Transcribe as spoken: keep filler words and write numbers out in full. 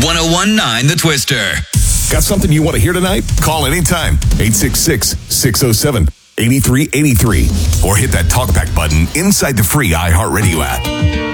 ten nineteen The Twister. Got something you want to hear tonight? Call anytime. eight six six, six oh seven, eight three eight three. Or hit that talkback button inside the free iHeartRadio app.